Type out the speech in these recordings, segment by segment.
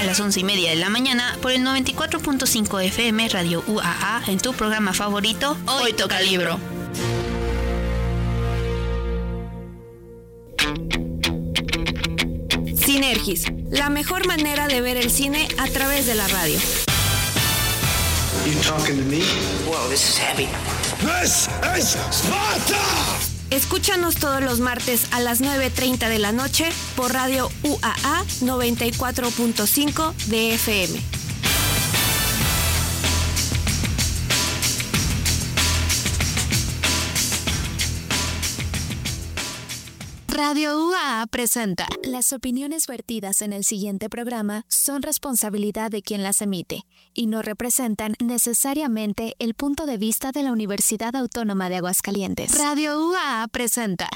las 11:30 de la mañana por el 94.5 FM Radio UAA en tu programa favorito, Hoy Toca Libro. Sinergis, la mejor manera de ver el cine a través de la radio. You talking to me? Whoa, this is heavy. This is Sparta! Escúchanos todos los martes a las 9:30 de la noche por Radio UAA 94.5 de FM. Radio UAA presenta. Las opiniones vertidas en el siguiente programa son responsabilidad de quien las emite y no representan necesariamente el punto de vista de la Universidad Autónoma de Aguascalientes. Radio UAA presenta.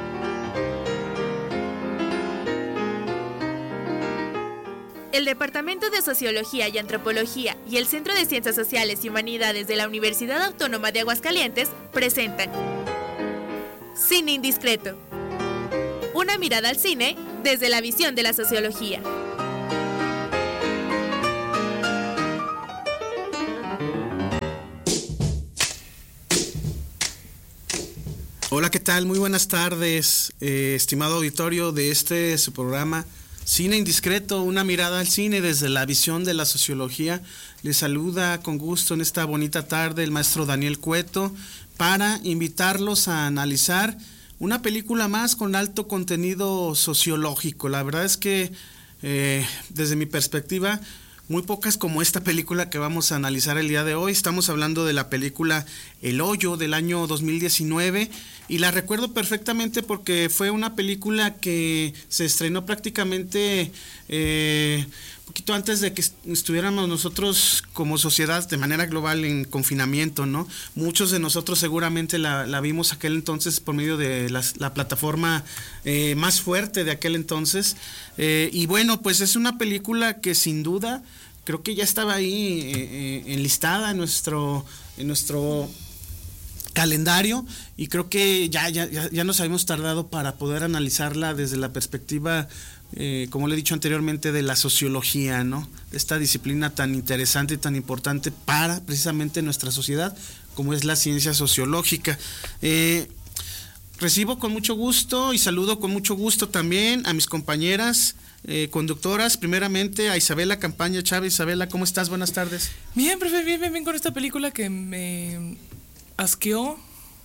El Departamento de Sociología y Antropología y el Centro de Ciencias Sociales y Humanidades de la Universidad Autónoma de Aguascalientes presentan Cine Indiscreto. Una mirada al cine desde la visión de la sociología. Hola, ¿qué tal? Muy buenas tardes, estimado auditorio de su programa Cine Indiscreto, una mirada al cine desde la visión de la sociología. Les saluda con gusto en esta bonita tarde el maestro Daniel Cueto para invitarlos a analizar una película más con alto contenido sociológico. La verdad es que desde mi perspectiva, muy pocas como esta película que vamos a analizar el día de hoy. Estamos hablando de la película El Hoyo del año 2019 y la recuerdo perfectamente porque fue una película que se estrenó prácticamente poquito antes de que estuviéramos nosotros como sociedad de manera global en confinamiento, ¿no? Muchos de nosotros seguramente la vimos aquel entonces por medio de la plataforma más fuerte de aquel entonces. Y bueno, pues es una película que sin duda creo que ya estaba ahí enlistada en nuestro calendario y creo que ya nos habíamos tardado para poder analizarla desde la perspectiva, como le he dicho anteriormente, de la sociología, ¿no? Esta disciplina tan interesante y tan importante para precisamente nuestra sociedad como es la ciencia sociológica. Recibo con mucho gusto y saludo con mucho gusto también a mis compañeras conductoras, primeramente a Isabela Campaña Chávez. Isabela, ¿cómo estás? Buenas tardes. Bien, profe, bien con esta película que me asqueó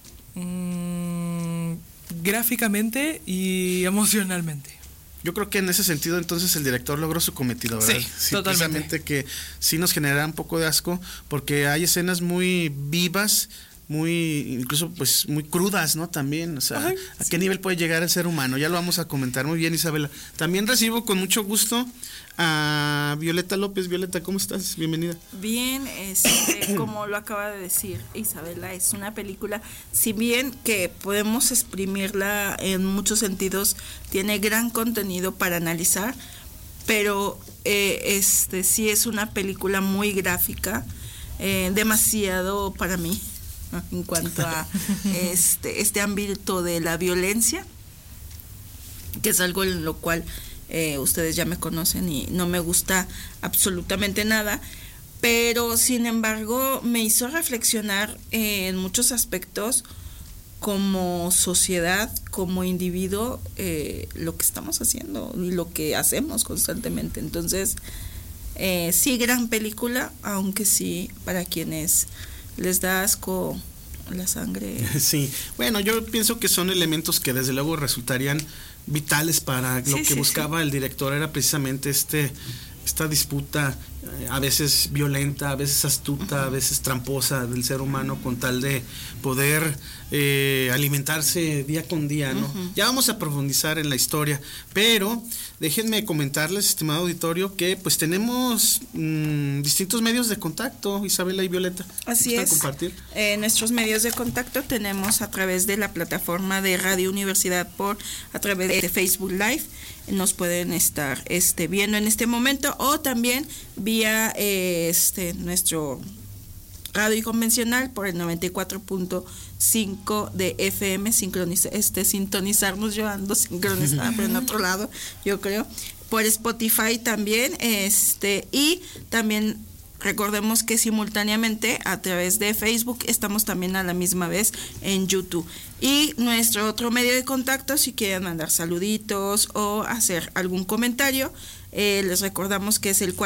gráficamente y emocionalmente. Yo creo que en ese sentido entonces el director logró su cometido, ¿verdad? Sí, totalmente. Precisamente que sí nos genera un poco de asco porque hay escenas muy vivas, incluso pues muy crudas, ¿no? También, o sea, ¿a qué nivel puede llegar el ser humano? Ya lo vamos a comentar. Muy bien, Isabela. También recibo con mucho gusto a Violeta López. Violeta, ¿cómo estás? Bienvenida. Bien, como lo acaba de decir Isabela, es una película, si bien que podemos exprimirla en muchos sentidos, tiene gran contenido para analizar, pero sí es una película muy gráfica, demasiado para mí en cuanto a este ámbito de la violencia, que es algo en lo cual ustedes ya me conocen y no me gusta absolutamente nada, pero sin embargo me hizo reflexionar en muchos aspectos como sociedad, como individuo, lo que estamos haciendo y lo que hacemos constantemente. Entonces sí, gran película, aunque sí para quienes les da asco la sangre. Sí, bueno, yo pienso que son elementos que desde luego resultarían vitales para lo que buscaba el director. Era precisamente esta disputa, a veces violenta, a veces astuta, a veces tramposa del ser humano con tal de poder alimentarse día con día, ¿no? Ya vamos a profundizar en la historia, pero déjenme comentarles, estimado auditorio, que pues tenemos distintos medios de contacto, Isabela y Violeta. Así es. Compartir? Nuestros medios de contacto tenemos a través de la plataforma de Radio Universidad a través de Facebook Live. Nos pueden estar viendo en este momento, o también vía nuestro radio convencional por el 94.5 de FM, sintonizarnos, yo ando sincronizada, pero en otro lado, yo creo. por Spotify también, y también recordemos que simultáneamente a través de Facebook estamos también a la misma vez en YouTube. Y nuestro otro medio de contacto, si quieren mandar saluditos o hacer algún comentario, les recordamos que es el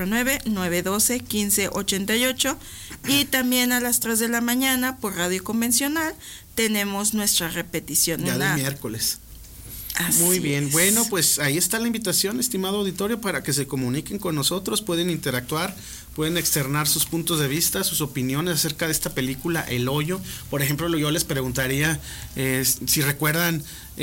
449-912-1588, y también a las 3 de la mañana por radio convencional tenemos nuestra repetición. Ya de miércoles. Muy bien, bueno, pues ahí está la invitación, estimado auditorio, para que se comuniquen con nosotros, pueden interactuar, pueden externar sus puntos de vista, sus opiniones acerca de esta película, El Hoyo. Por ejemplo, yo les preguntaría si recuerdan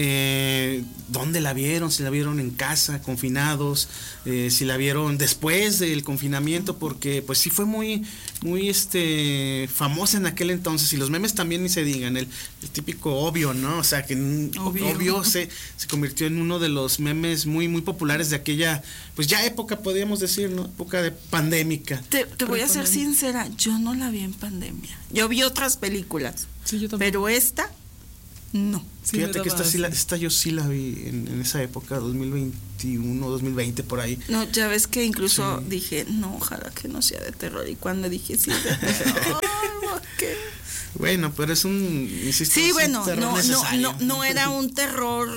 dónde la vieron, si la vieron en casa, confinados, si la vieron después del confinamiento, porque pues sí fue muy famosa en aquel entonces, y los memes también ni se digan, el típico obvio, ¿no? O sea, que obvio se convirtió en uno de los memes muy muy populares de aquella, pues ya época, podríamos decir, ¿no? Época de pandémica. Te voy a ser sincera, yo no la vi en pandemia. Yo vi otras películas, sí, yo también. Pero esta, no. Sí, fíjate que esta yo sí la vi en esa época, 2021, 2020, por ahí. No, ya ves que incluso dije, no, ojalá que no sea de terror. Y cuando dije sí, de terror, ¿qué? Bueno, pero es sí, bueno, no era un terror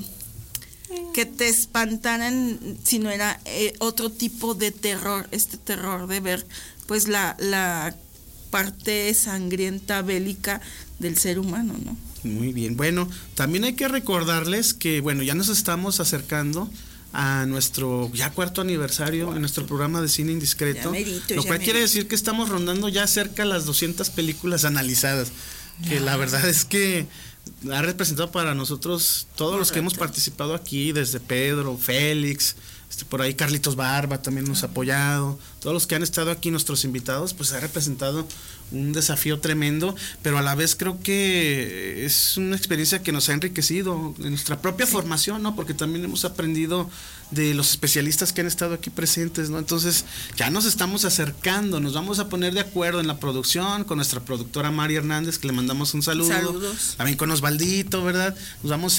que te espantaran, sino era otro tipo de terror, terror de ver pues la parte sangrienta, bélica del ser humano, ¿no? Muy bien, bueno, también hay que recordarles que, bueno, ya nos estamos acercando a nuestro ya 4º aniversario en nuestro programa de Cine Indiscreto, lo cual quiere decir que estamos rondando ya cerca las 200 películas analizadas, que la verdad es que ha representado para nosotros todos los que hemos participado aquí, desde Pedro, Félix, por ahí Carlitos Barba también nos ha apoyado, todos los que han estado aquí, nuestros invitados, pues ha representado un desafío tremendo, pero a la vez creo que es una experiencia que nos ha enriquecido en nuestra propia formación, ¿no? Porque también hemos aprendido de los especialistas que han estado aquí presentes, ¿no? Entonces ya nos estamos acercando, nos vamos a poner de acuerdo en la producción con nuestra productora Mari Hernández, que le mandamos un saludo. Saludos. También con Osvaldito, ¿verdad? Nos vamos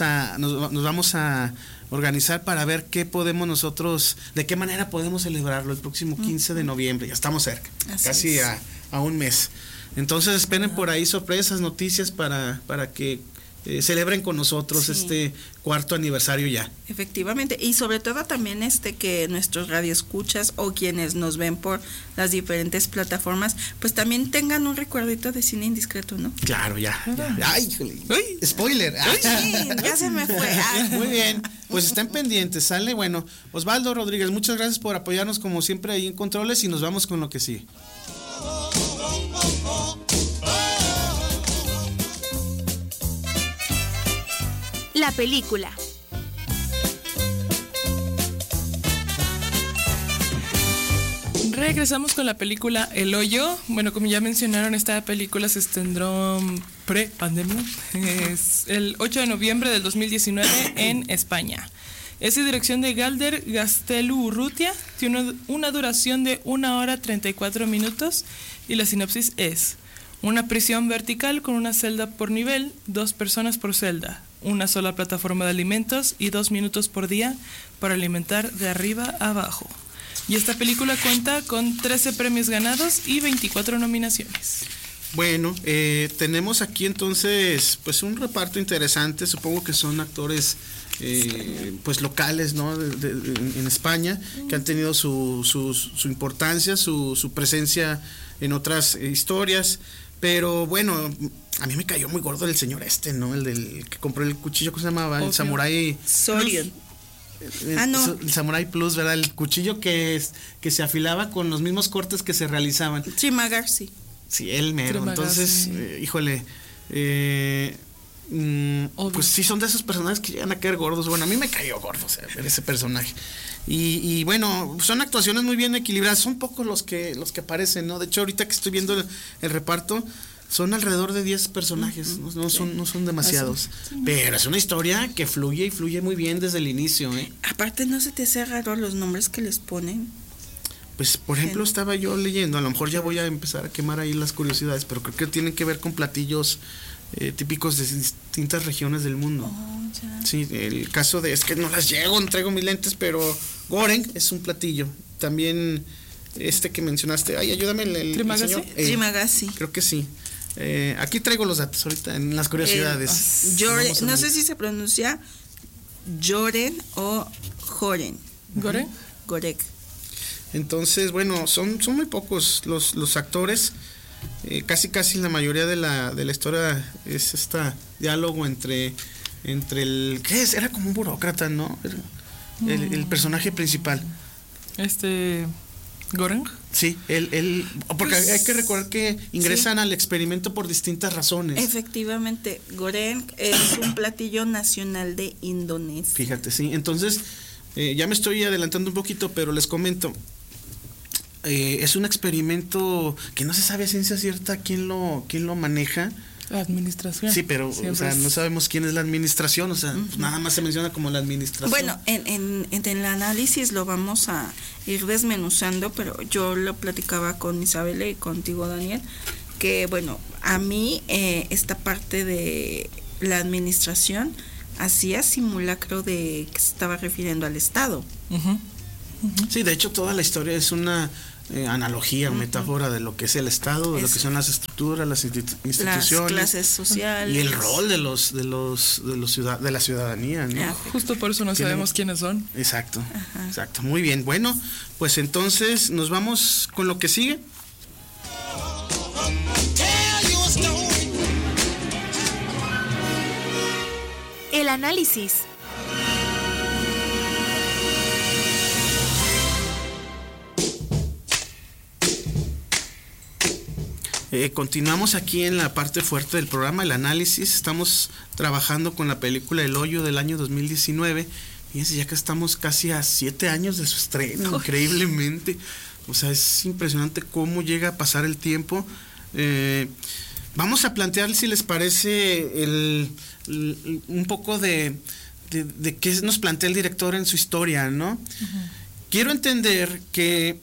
a organizar para ver qué podemos nosotros, de qué manera podemos celebrarlo el próximo 15 de noviembre, ya estamos cerca, casi a un mes. Entonces esperen por ahí sorpresas, noticias para que celebren con nosotros este 4º aniversario ya. Efectivamente, y sobre todo también que nuestros radioescuchas o quienes nos ven por las diferentes plataformas, pues también tengan un recuerdito de Cine Indiscreto, ¿no? Claro, ya. Ay, híjole. Spoiler. Sí, ya se me fue. Muy bien, pues estén pendientes, ¿sale? Bueno, Osvaldo Rodríguez, muchas gracias por apoyarnos como siempre ahí en Controles, y nos vamos con lo que sigue. La película. Regresamos con la película El Hoyo. Bueno, como ya mencionaron, esta película se estrenó pre-pandemia. Es el 8 de noviembre del 2019 en España. Es de dirección de Galder Gaztelu Urrutia. Tiene una duración de 1 hora 34 minutos y la sinopsis es: una prisión vertical con una celda por nivel, 2 personas por celda, una sola plataforma de alimentos y 2 minutos por día para alimentar de arriba a abajo. Y esta película cuenta con 13 premios ganados y 24 nominaciones. Bueno, tenemos aquí entonces pues un reparto interesante, supongo que son actores pues locales, ¿no? En España, que han tenido su importancia, su presencia en otras historias, pero bueno, a mí me cayó muy gordo el señor ¿no? El del que compró el cuchillo, ¿cómo se llamaba? El Samurai Sorion. No. El Samurai Plus, ¿verdad? El cuchillo que se afilaba con los mismos cortes que se realizaban. Trimagarci. Sí, él mero. Entonces, híjole, pues sí son de esos personajes que llegan a caer gordos. Bueno, a mí me cayó gordo, o sea, ver ese personaje. Y bueno, son actuaciones muy bien equilibradas. Son pocos los que aparecen, ¿no? De hecho, ahorita que estoy viendo el reparto, son alrededor de 10 personajes, no son demasiados. Pero es una historia que fluye y fluye muy bien desde el inicio, ¿eh? Aparte, ¿no se te hace raro los nombres que les ponen? Pues, por ejemplo, estaba yo leyendo, a lo mejor ya voy a empezar a quemar ahí las curiosidades, pero creo que tienen que ver con platillos típicos de distintas regiones del mundo. Sí, el caso de, es que no las llego, no traigo mis lentes, pero goreng es un platillo. También que mencionaste, ay, ayúdame el señor. Trimagasi. Creo que sí. Aquí traigo los datos ahorita en las curiosidades. No sé si se pronuncia Yoren o Joren. ¿Goreng? Goreng. Entonces, bueno, son muy pocos los actores. Casi la mayoría de la historia es diálogo entre el... ¿Qué es? Era como un burócrata, ¿no? El personaje principal. ¿Goreng? Sí, él porque hay que recordar que ingresan al experimento por distintas razones. Efectivamente, goreng es un platillo nacional de Indonesia. Fíjate, sí. Entonces, ya me estoy adelantando un poquito, pero les comento. Es un experimento que no se sabe a ciencia cierta quién lo maneja. La administración. Sí, pero o sea, no sabemos quién es la administración, o sea, pues nada más se menciona como la administración. Bueno, en el análisis lo vamos a ir desmenuzando, pero yo lo platicaba con Isabel y contigo, Daniel, que bueno, a mí esta parte de la administración hacía simulacro de que se estaba refiriendo al Estado. Sí, de hecho toda la historia es una analogía o metáfora de lo que es el Estado, de lo que son las estructuras, las instituciones, las clases sociales y el rol de la ciudadanía, ¿no? Justo por eso no sabemos quiénes son. Exacto. Muy bien. Bueno, pues entonces nos vamos con lo que sigue. El análisis. Continuamos aquí en la parte fuerte del programa, el análisis. Estamos trabajando con la película El Hoyo del año 2019. Fíjense, ya que estamos casi a 7 años de su estreno, increíblemente. O sea, es impresionante cómo llega a pasar el tiempo. Vamos a plantear, si les parece, un poco de qué nos plantea el director en su historia, ¿no? Quiero entender que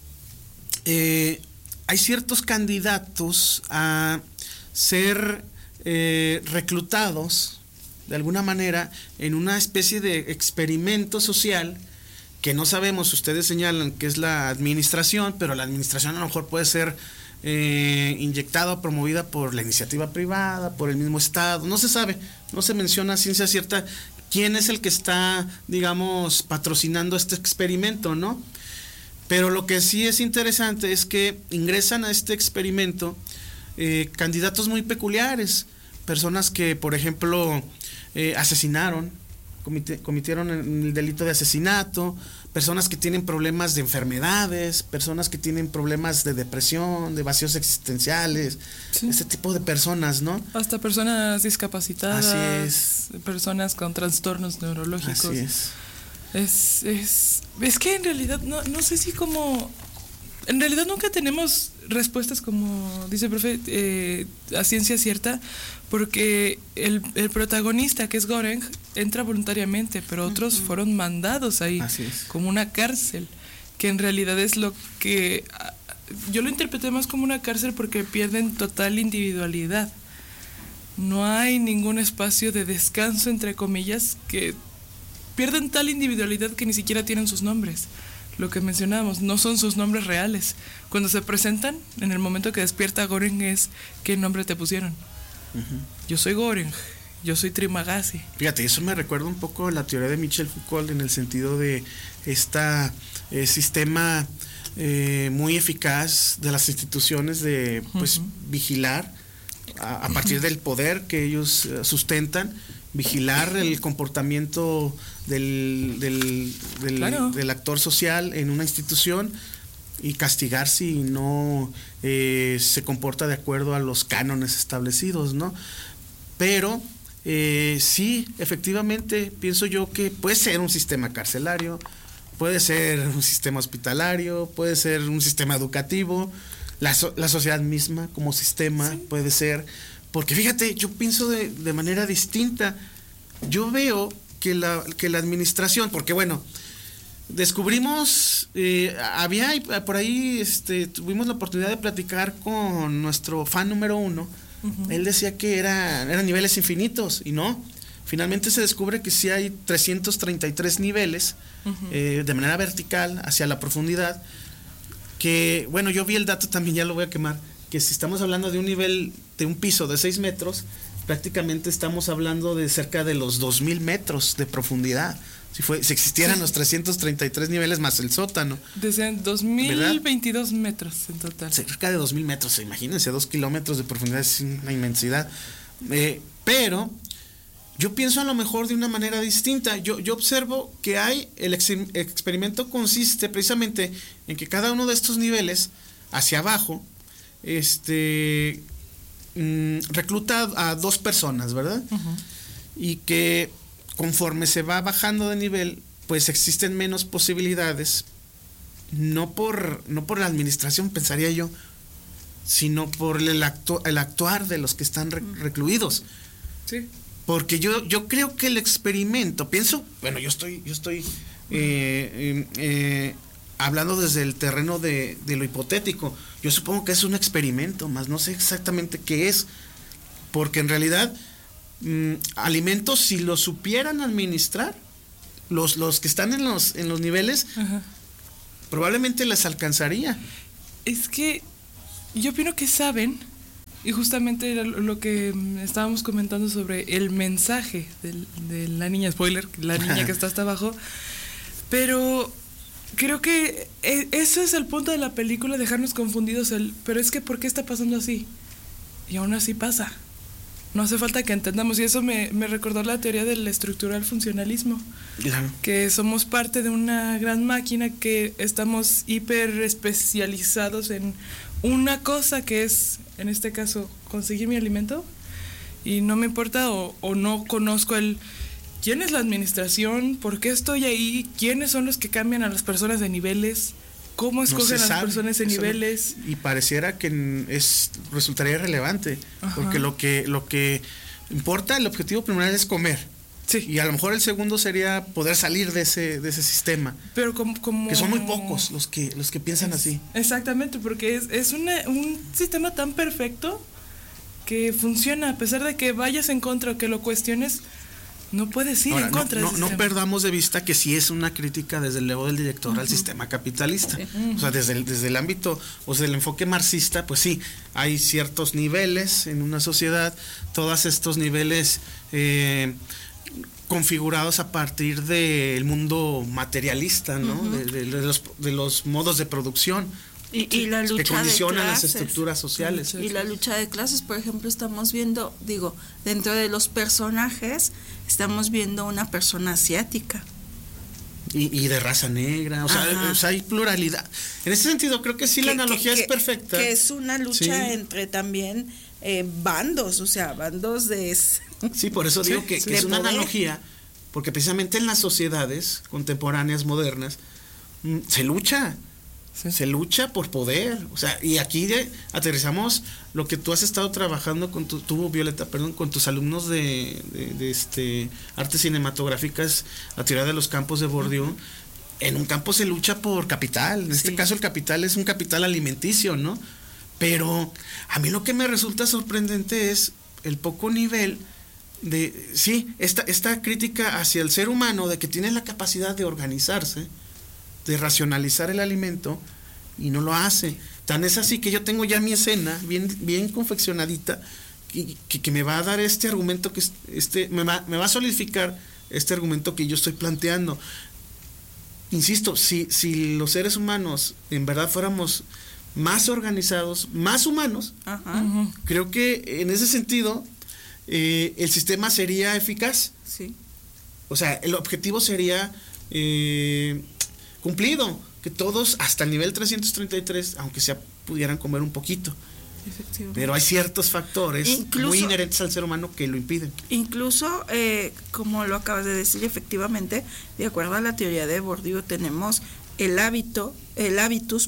hay ciertos candidatos a ser reclutados de alguna manera en una especie de experimento social que no sabemos. Ustedes señalan que es la administración, pero la administración a lo mejor puede ser inyectada o promovida por la iniciativa privada, por el mismo Estado, no se sabe, no se menciona a ciencia cierta quién es el que está, digamos, patrocinando este experimento, ¿no? Pero lo que sí es interesante es que ingresan a este experimento candidatos muy peculiares, personas que, por ejemplo, asesinaron, cometieron el delito de asesinato, personas que tienen problemas de enfermedades, personas que tienen problemas de depresión, de vacíos existenciales, ese tipo de personas, ¿no? Hasta personas discapacitadas, así es, personas con trastornos neurológicos. Así es. Es que en realidad no sé si en realidad nunca tenemos respuestas, como dice el profe, a ciencia cierta, porque el protagonista, que es Goreng, entra voluntariamente, pero otros fueron mandados ahí, como una cárcel, que en realidad es lo que yo lo interpreté más como una cárcel, porque pierden total individualidad. No hay ningún espacio de descanso, entre comillas, que pierden tal individualidad que ni siquiera tienen sus nombres. Lo que mencionábamos, no son sus nombres reales. Cuando se presentan, en el momento que despierta Goreng, es ¿qué nombre te pusieron? Yo soy Goreng, yo soy Trimagasi. Fíjate, eso me recuerda un poco a la teoría de Michel Foucault, en el sentido de sistema muy eficaz de las instituciones de vigilar a partir del poder que ellos sustentan, vigilar el comportamiento del actor social en una institución y castigar si no se comporta de acuerdo a los cánones establecidos, ¿no? Pero sí, efectivamente, pienso yo que puede ser un sistema carcelario, puede ser un sistema hospitalario, puede ser un sistema educativo, la sociedad misma como sistema puede ser. Porque fíjate, yo pienso de manera distinta. Yo veo que la administración, porque bueno, descubrimos, había por ahí, tuvimos la oportunidad de platicar con nuestro fan número 1, él decía que eran niveles infinitos, y no. Finalmente se descubre que sí hay 333 niveles de manera vertical hacia la profundidad, que, bueno, yo vi el dato también, ya lo voy a quemar, que si estamos hablando de un nivel, de un piso de 6 metros, prácticamente estamos hablando de cerca de los 2000 metros de profundidad. Si existieran los 333 niveles más el sótano. Desde 2022 metros en total. Cerca de 2000 metros, imagínense, 2 kilómetros de profundidad, es una inmensidad. Pero yo pienso a lo mejor de una manera distinta. Yo observo que el experimento consiste precisamente en que cada uno de estos niveles hacia abajo recluta a 2 personas, ¿verdad? Y que conforme se va bajando de nivel, pues existen menos posibilidades, no por la administración, pensaría yo, sino por el actuar de los que están recluidos. Sí. Porque yo creo que el experimento, yo estoy hablando desde el terreno de lo hipotético. Yo supongo que es un experimento, más no sé exactamente qué es, porque en realidad alimentos, si los supieran administrar, los que están en los niveles, probablemente les alcanzaría. Es que yo opino que saben, y justamente era lo que estábamos comentando sobre el mensaje de la niña, spoiler, la niña que está hasta abajo, pero creo que ese es el punto de la película, dejarnos confundidos, pero es que ¿por qué está pasando así? Y aún así pasa. No hace falta que entendamos, y eso me recordó la teoría del estructural funcionalismo, que somos parte de una gran máquina, que estamos hiper especializados en una cosa, que es, en este caso, conseguir mi alimento, y no me importa o no conozco quién es la administración, por qué estoy ahí, quiénes son los que cambian a las personas de niveles, cómo escogen a las personas de niveles. Y pareciera que resultaría irrelevante, porque lo que importa, el objetivo primordial es comer. Sí. Y a lo mejor el segundo sería poder salir de ese sistema. Pero como que son muy pocos los que piensan así. Exactamente, porque es un sistema tan perfecto que funciona, a pesar de que vayas en contra o que lo cuestiones. No puedes ir en contra del sistema. No perdamos de vista que sí es una crítica, desde luego, del director al sistema capitalista. O sea, desde el ámbito, o sea, el enfoque marxista, pues sí, hay ciertos niveles en una sociedad, todos estos niveles configurados a partir del mundo materialista, ¿no? De los modos de producción. Y la lucha que condicionan de las clases, estructuras sociales. Y la lucha de clases, por ejemplo, estamos viendo, dentro de los personajes, estamos viendo una persona asiática. Y de raza negra, o sea, hay pluralidad. En ese sentido, creo que sí, la analogía es perfecta. Que es una lucha entre también bandos, o sea, bandos de... Sí, por eso digo que es una analogía, porque precisamente en las sociedades contemporáneas, modernas, se lucha. Sí. Se lucha por poder, o sea, y aquí aterrizamos lo que tú has estado trabajando con Violeta, con tus alumnos de artes cinematográficas, la teoría de los campos de Bourdieu. En un campo se lucha por capital, en este caso el capital es un capital alimenticio, ¿no? Pero a mí lo que me resulta sorprendente es el poco nivel de, esta crítica hacia el ser humano, de que tiene la capacidad de organizarse, de racionalizar el alimento, y no lo hace. Tan es así que yo tengo ya mi escena bien confeccionadita, que me va a dar este argumento, me va a solidificar este argumento que yo estoy planteando. Insisto, si los seres humanos en verdad fuéramos más organizados, más humanos, creo que en ese sentido el sistema sería eficaz. Sí. O sea, el objetivo sería cumplido, que todos hasta el nivel 333, aunque sea, pudieran comer un poquito. Pero hay ciertos factores muy inherentes al ser humano que lo impiden. Incluso, como lo acabas de decir, efectivamente, de acuerdo a la teoría de Bourdieu, tenemos el habitus,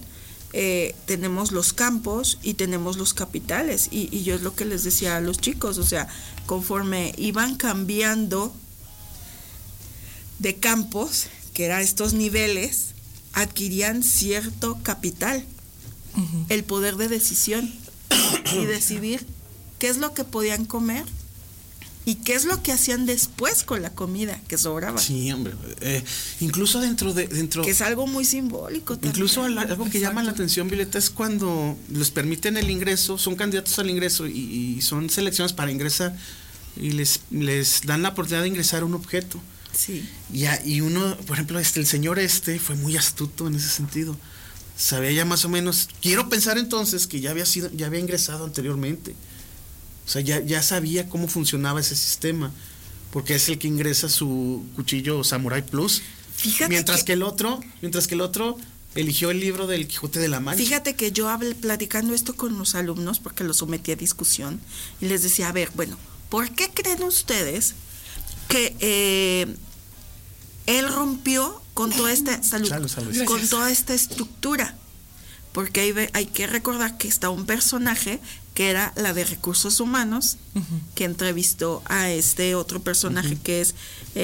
tenemos los campos y tenemos los capitales. Y yo es lo que les decía a los chicos, o sea, conforme iban cambiando de campos, que eran estos niveles, adquirían cierto capital, el poder de decisión y decidir qué es lo que podían comer y qué es lo que hacían después con la comida que sobraba. Sí, hombre. Incluso dentro que es algo muy simbólico también. Incluso algo que llama la atención, Violeta, es cuando les permiten el ingreso, son candidatos al ingreso y son seleccionados para ingresar y les dan la oportunidad de ingresar a un objeto. Sí. Y uno, por ejemplo, el señor fue muy astuto en ese sentido. Sabía ya más o menos, quiero pensar entonces que ya había ingresado anteriormente. O sea, ya sabía cómo funcionaba ese sistema, porque es el que ingresa su cuchillo Samurai Plus. Fíjate mientras que el otro eligió el libro del Quijote de la Mancha. Fíjate que yo platicando esto con los alumnos, porque lo sometí a discusión, y les decía, a ver, bueno, ¿por qué creen ustedes que él rompió con toda esta con toda esta estructura? Porque hay que recordar que está un personaje que era la de recursos humanos, que entrevistó a este otro personaje que es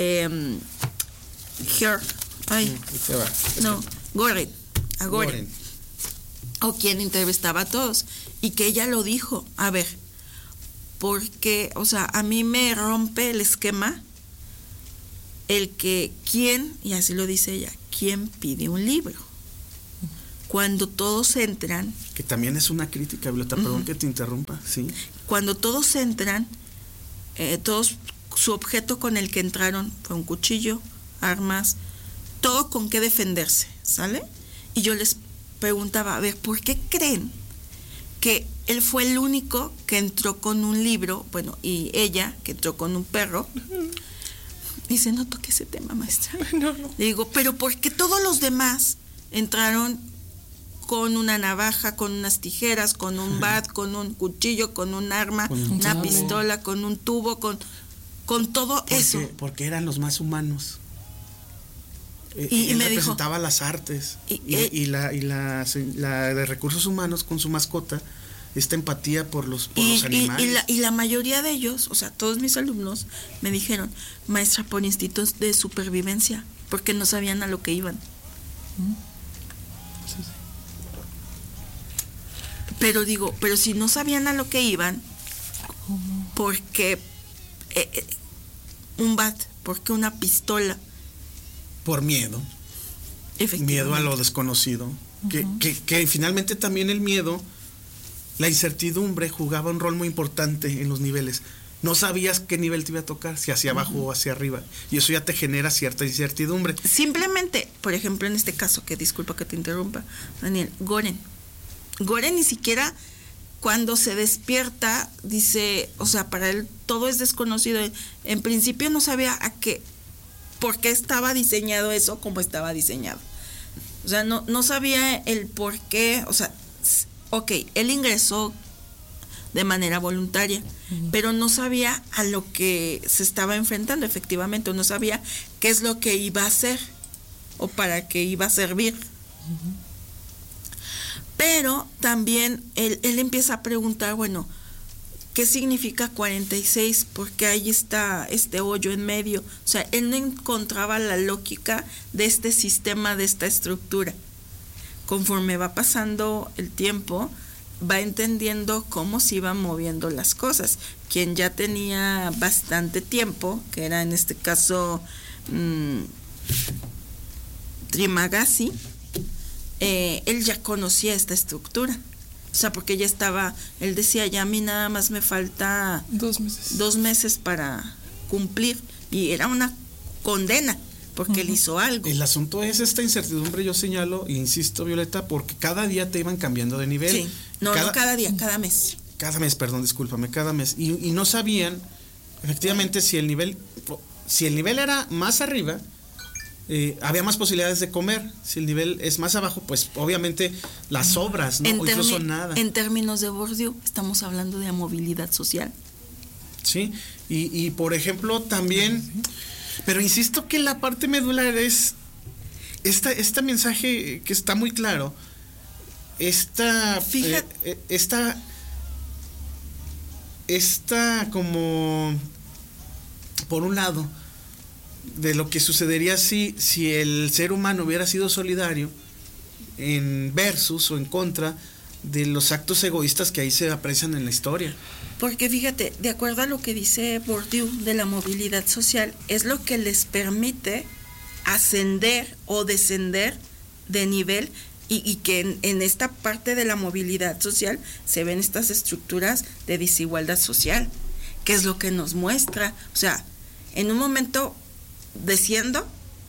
Goren, o quien entrevistaba a todos, y que ella lo dijo, a ver, porque, o sea, a mí me rompe el esquema el que y así lo dice ella, ¿quién pide un libro? Cuando todos entran... Que también es una crítica, Violeta, perdón que te interrumpa, sí. Cuando todos entran, su objeto con el que entraron fue un cuchillo, armas, todo con qué defenderse, ¿sale? Y yo les preguntaba, a ver, ¿por qué creen que él fue el único que entró con un libro, bueno, y ella que entró con un perro? Dice, no toque ese tema, maestra. No. Le digo, pero ¿por qué todos los demás entraron con una navaja, con unas tijeras, con un bat, con un cuchillo, con un arma, una pistola, con un tubo, con todo eso? Porque eran los más humanos. Y me representaba dijo, las artes y la de recursos humanos con su mascota, esta empatía por los animales. Y la mayoría de ellos, o sea, todos mis alumnos me dijeron, maestra, por instintos de supervivencia, porque no sabían a lo que iban. Sí. Pero si no sabían a lo que iban, ¿por qué un bat? ¿Por qué una pistola? Por miedo. Miedo a lo desconocido. Que finalmente también el miedo, la incertidumbre jugaba un rol muy importante en los niveles. No sabías qué nivel te iba a tocar, si hacia abajo o hacia arriba. Y eso ya te genera cierta incertidumbre. Simplemente, por ejemplo, en este caso, que disculpa que te interrumpa, Daniel, Goren ni siquiera cuando se despierta dice, o sea, para él todo es desconocido. En principio no sabía por qué estaba diseñado eso como estaba diseñado. O sea, no sabía el por qué, o sea, ok, él ingresó de manera voluntaria, pero no sabía a lo que se estaba enfrentando efectivamente, o no sabía qué es lo que iba a hacer o para qué iba a servir. Pero también él empieza a preguntar, bueno, ¿qué significa 46? Porque ahí está este hoyo en medio. O sea, él no encontraba la lógica de este sistema, de esta estructura. Conforme va pasando el tiempo, va entendiendo cómo se iban moviendo las cosas. Quien ya tenía bastante tiempo, que era en este caso Trimagasi, él ya conocía esta estructura. O sea, porque ya estaba, él decía, ya a mí nada más me falta 2 meses para cumplir, y era una condena, porque él hizo algo. El asunto es esta incertidumbre, yo señalo, e insisto, Violeta, porque cada día te iban cambiando de nivel. Sí, no cada día, cada mes. Cada mes, perdón, discúlpame, cada mes. Y no sabían, efectivamente, si el nivel era más arriba, había más posibilidades de comer. Si el nivel es más abajo, pues obviamente las sobras, ¿no? O incluso nada. En términos de Bourdieu, estamos hablando de movilidad social. Sí, y por ejemplo también, pero insisto que la parte medular es este mensaje que está muy claro. Esta como, por un lado, de lo que sucedería si el ser humano hubiera sido solidario en versus o en contra de los actos egoístas que ahí se aprecian en la historia. Porque fíjate, de acuerdo a lo que dice Bourdieu de la movilidad social, es lo que les permite ascender o descender de nivel y que en esta parte de la movilidad social se ven estas estructuras de desigualdad social, que es lo que nos muestra. O sea, en un momento desciendo,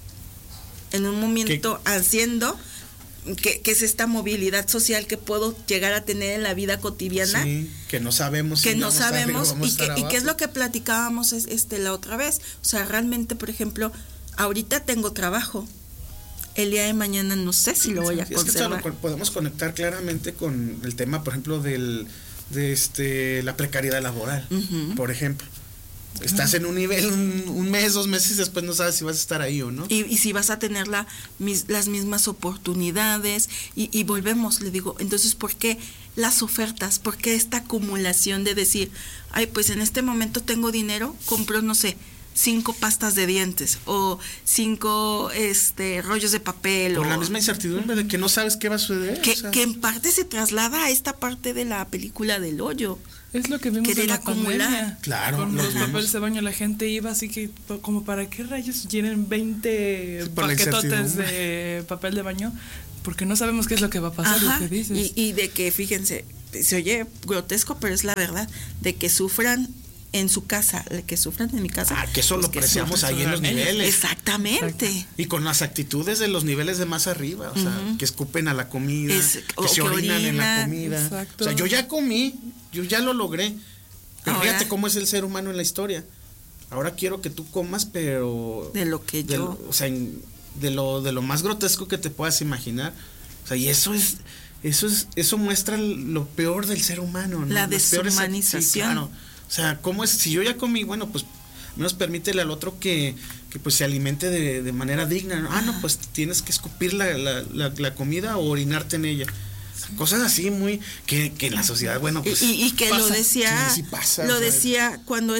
en un momento haciendo, que es esta movilidad social que puedo llegar a tener en la vida cotidiana. Sí, que no sabemos. Que si no sabemos y que es lo que platicábamos la otra vez. O sea, realmente, por ejemplo, ahorita tengo trabajo. El día de mañana no sé si lo voy a conservar. Es que podemos conectar claramente con el tema, por ejemplo, de la precariedad laboral, por ejemplo. Estás en un nivel un mes, 2 meses, después no sabes si vas a estar ahí o no. Y si vas a tener las mismas oportunidades. Y volvemos, le digo, entonces, ¿por qué las ofertas? ¿Por qué esta acumulación de decir, ay, pues en este momento tengo dinero, compro, no sé, 5 pastas de dientes o 5 rollos de papel? Por la misma incertidumbre de que no sabes qué va a suceder. Que en parte se traslada a esta parte de la película del hoyo. Es lo que vimos en la pandemia. Claro, con los papeles de baño la gente iba así que como para qué rayos llenen 20 paquetotes de papel de baño, porque no sabemos qué es lo que va a pasar. Ajá, lo que dices. Y de que, fíjense, se oye grotesco, pero es la verdad, de que sufran en su casa, que sufran en mi casa. Que eso lo apreciamos ahí en los niveles. Exactamente. Exacto. Y con las actitudes de los niveles de más arriba, o sea, que escupen a la comida, que se orinan en la comida. Exacto. O sea, yo ya comí, yo ya lo logré. Pero ahora, fíjate cómo es el ser humano en la historia. Ahora quiero que tú comas, pero de lo que yo, o sea, de lo más grotesco que te puedas imaginar. O sea, y eso muestra lo peor del ser humano, ¿no? La deshumanización. Sí, claro. O sea, ¿cómo es? Si yo ya comí, bueno, pues menos permítele al otro que pues se alimente de manera digna, ¿no? No, pues tienes que escupir la comida o orinarte en ella. Cosas así muy que en la sociedad, bueno, pues y que pasa, lo decía, sí pasa, lo decía cuando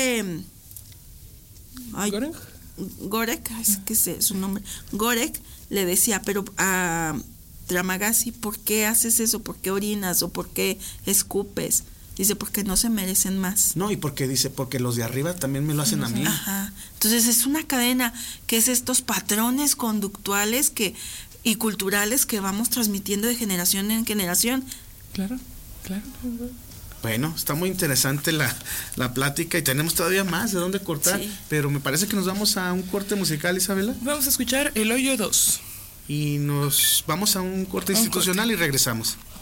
Gorek, es que sé su nombre, Gorek le decía, pero a Tramagasi, ¿por qué haces eso? ¿Por qué orinas o por qué escupes? Dice, porque no se merecen más. No, y porque dice, porque los de arriba también me lo hacen a mí. Ajá. Entonces es una cadena que es estos patrones conductuales y culturales que vamos transmitiendo de generación en generación. Claro. Bueno, está muy interesante la plática y tenemos todavía más de dónde cortar, sí. Pero me parece que nos vamos a un corte musical, Isabela. Vamos a escuchar El Hoyo 2. Y nos vamos a un corte institucional y regresamos.